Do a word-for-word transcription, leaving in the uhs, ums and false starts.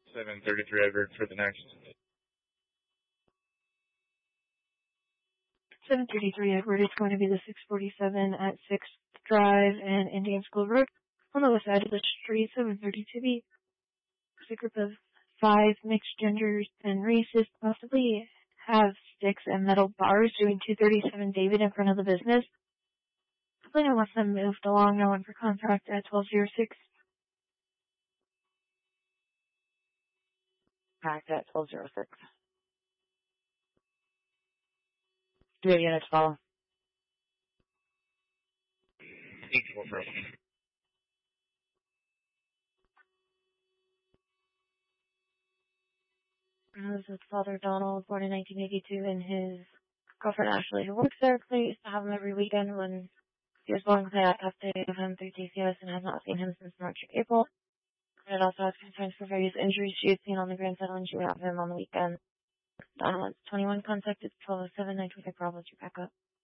seven thirty-three Edward for the next. seven thirty-three Edward, it's going to be the six forty-seven at sixth Drive and Indian School Road on the west side of the street. seven thirty-two B. It's a group of five mixed genders and races, possibly have sticks and metal bars, doing two thirty-seven David in front of the business. The plaintiff wants them moved along, no one for contract at twelve oh six. Packed at twelve oh six. Do we have units follow? Equal for This is Father Donald, born in nineteen eighty-two, and his girlfriend Ashley, who works there. They used to have him every weekend when he was going to play at Cafe of him through T C S and has not seen him since March or April. And it also has concerns for various injuries she had seen on the Grand Saddle, and she would have him on the weekend. Donald twenty-one contacted twelve oh seven, nine twenty-five Bravo to back up.